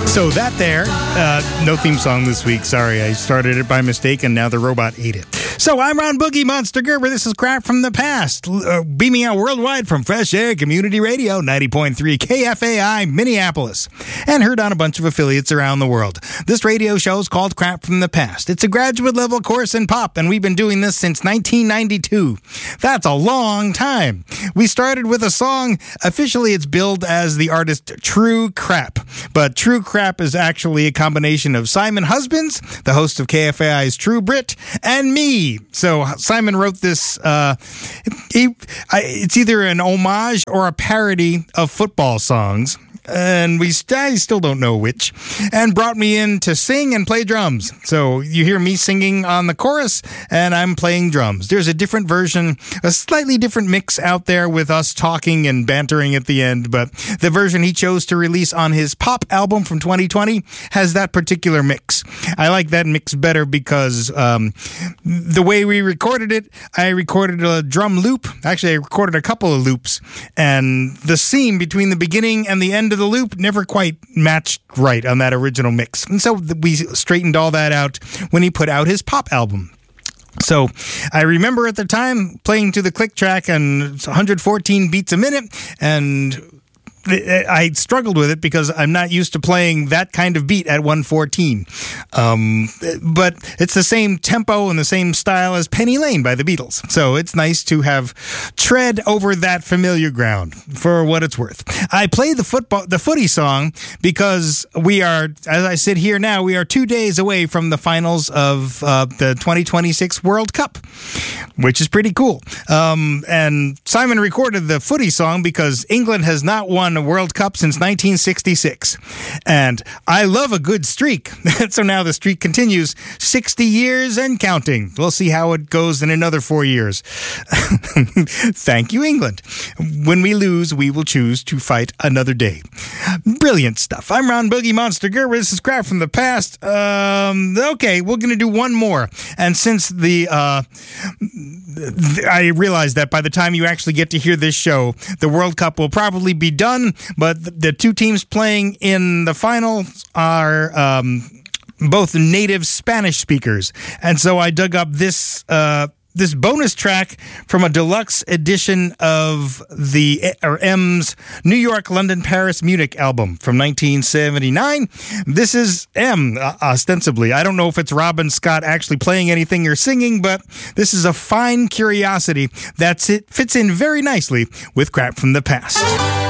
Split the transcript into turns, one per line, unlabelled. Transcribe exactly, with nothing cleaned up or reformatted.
So that there, uh, no theme song this week. Sorry, I started it by mistake and now the robot ate it. So I'm Ron Boogie Monster Gerber. This is Crap from the Past. Uh, beaming out worldwide from Fresh Air Community Radio, ninety point three K F A I, Minneapolis. And heard on a bunch of affiliates around the world. This radio show is called Crap from the Past. It's a graduate level course in pop, and we've been doing this since nineteen ninety-two. That's a long time. We started with a song. Officially, it's billed as the artist True Crap. But True Crap is actually a combination of Simon Husbands, the host of K F A I's True Brit, and me. So Simon wrote this, uh, he, I, it's either an homage or a parody of football songs. And we st- I still don't know which, and brought me in to sing and play drums. So you hear me singing on the chorus, and I'm playing drums. There's a different version, a slightly different mix out there with us talking and bantering at the end, but the version he chose to release on his pop album from twenty twenty has that particular mix. I like that mix better because um, the way we recorded it, I recorded a drum loop. Actually, I recorded a couple of loops, and the seam between the beginning and the end of the loop never quite matched right on that original mix. And so we straightened all that out when he put out his pop album. So I remember at the time playing to the click track and one hundred fourteen beats a minute, and I struggled with it because I'm not used to playing that kind of beat at one fourteen. Um, but it's the same tempo and the same style as Penny Lane by the Beatles. So it's nice to have tread over that familiar ground for what it's worth. I play the football, the footy song because we are, as I sit here now, we are two days away from the finals of uh, the twenty twenty-six World Cup, which is pretty cool. Um, and Simon recorded the footy song because England has not won a World Cup since nineteen sixty-six. And I love a good streak. So now the streak continues sixty years and counting. We'll see how it goes in another four years. Thank you, England. When we lose, we will choose to fight another day. Brilliant stuff. I'm Ron Boogie Monster Gerber. This is Crap from the Past. Um, okay, we're going to do one more. And since the, uh, th- I realize that by the time you actually get to hear this show, the World Cup will probably be done. But the two teams playing in the final are um, both native Spanish speakers. And so I dug up this uh, this bonus track from a deluxe edition of the or M's New York, London, Paris, Munich album from nineteen seventy-nine. This is M, uh, ostensibly. I don't know if it's Robin Scott actually playing anything or singing, but this is a fine curiosity that fits in very nicely with Crap from the Past.